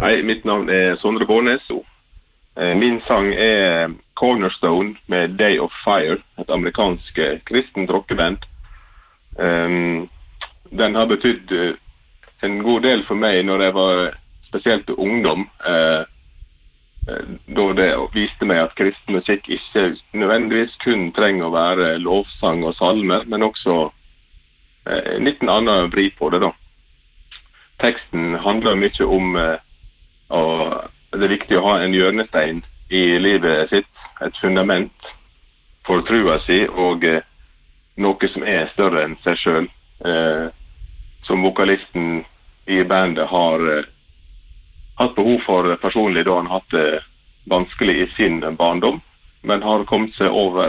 Hei, mitt navn Sondre Bårnes. Min sang Cornerstone med Day of Fire, et amerikansk kristent rockeband. Den har betydd en god del for meg når jeg var spesielt ungdom, da det viste meg at kristen musikk ikke nødvendigvis kun trenger å være lovsang og salmer, men også en liten annen vri på det da. Teksten handler mye om og det viktig å ha en hjørnestein i livet sitt, et fundament for trua si, og noe som større enn seg selv. Som vokalisten i bandet har hatt behov for personlig, da han hatt det vanskelig i sin barndom, men har kommet seg over